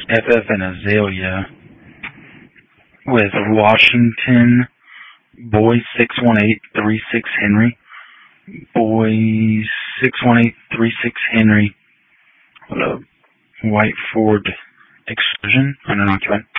FF and Azalea with Washington, Boy 61836 Henry, Boy 61836 Henry, White Ford Exclusion, under an occupant.